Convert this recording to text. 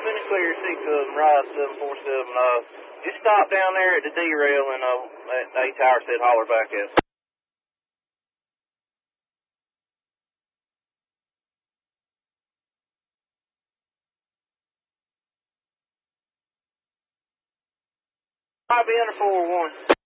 finish clear 6 of them, ride 747. Just stop down there at the derail and that A tower said holler back at us. Might be under 4-1.